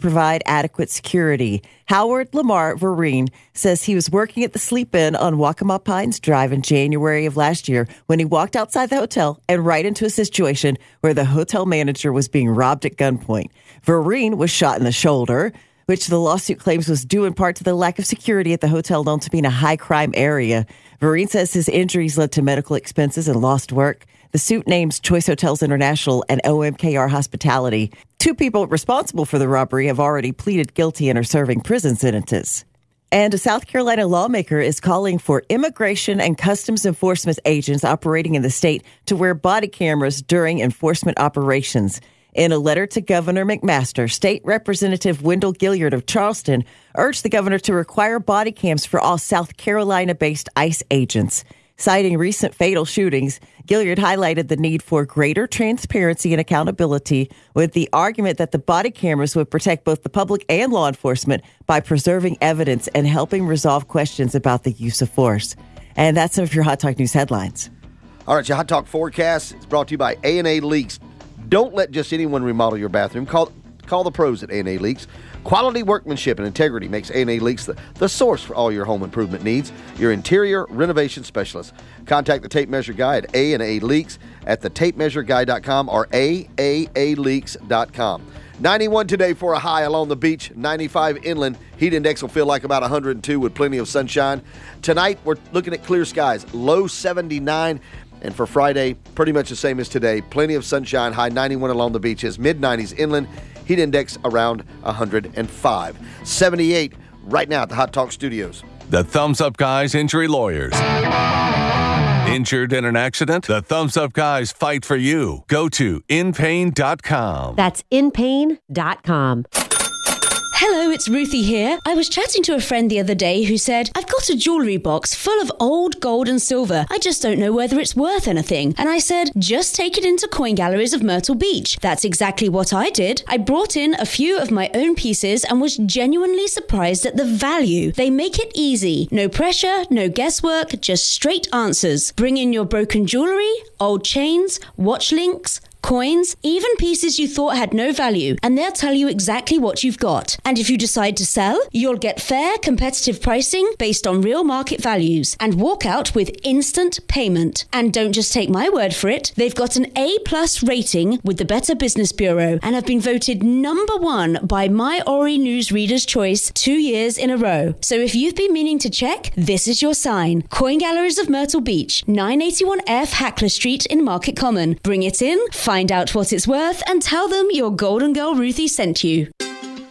provide adequate security. Howard Lamar Vereen says he was working at the Sleep Inn on Waccamaw Pines Drive in January of last year when he walked outside the hotel and right into a situation where the hotel manager was being robbed at gunpoint. Vereen was shot in the shoulder, which the lawsuit claims was due in part to the lack of security at the hotel known to be in a high-crime area. Vereen says his injuries led to medical expenses and lost work. The suit names Choice Hotels International and OMKR Hospitality. Two people responsible for the robbery have already pleaded guilty and are serving prison sentences. And a South Carolina lawmaker is calling for immigration and customs enforcement agents operating in the state to wear body cameras during enforcement operations. In a letter to Governor McMaster, State Representative Wendell Gilliard of Charleston urged the governor to require body cams for all South Carolina-based ICE agents. Citing recent fatal shootings, Gilliard highlighted the need for greater transparency and accountability with the argument that the body cameras would protect both the public and law enforcement by preserving evidence and helping resolve questions about the use of force. And that's some of your Hot Talk News headlines. All right, your Hot Talk forecast is brought to you by A&A Leaks. Don't let just anyone remodel your bathroom. Call the pros at A&A Leaks. Quality workmanship and integrity makes A&A Leaks the source for all your home improvement needs. Your interior renovation specialist. Contact the Tape Measure Guy at A&A Leaks at thetapmeasureguy.com or aaleaks.com. 91 today for a high along the beach, 95 inland. Heat index will feel like about 102 with plenty of sunshine. Tonight, we're looking at clear skies, low 79. And for Friday, pretty much the same as today. Plenty of sunshine, high 91 along the beaches, mid-90s inland, heat index around 105. 78 right now at the Hot Talk Studios. The Thumbs Up Guys Injury Lawyers. Injured in an accident? The Thumbs Up Guys fight for you. Go to inpain.com. That's inpain.com. Hello, it's Ruthie here. I was chatting to a friend the other day who said, I've got a jewellery box full of old gold and silver. I just don't know whether it's worth anything. And I said, just take it into Coin Galleries of Myrtle Beach. That's exactly what I did. I brought in a few of my own pieces and was genuinely surprised at the value. They make it easy. No pressure, no guesswork, just straight answers. Bring in your broken jewellery, old chains, watch links, coins, even pieces you thought had no value, and they'll tell you exactly what you've got. And if you decide to sell, you'll get fair, competitive pricing based on real market values and walk out with instant payment. And don't just take my word for it. They've got an A+ rating with the Better Business Bureau and have been voted #1 by My Ori News Reader's Choice 2 years in a row. So if you've been meaning to check, this is your sign. Coin Galleries of Myrtle Beach, 981F Hackler Street in Market Common. Bring it in, find out what it's worth, and tell them your Golden Girl Ruthie sent you.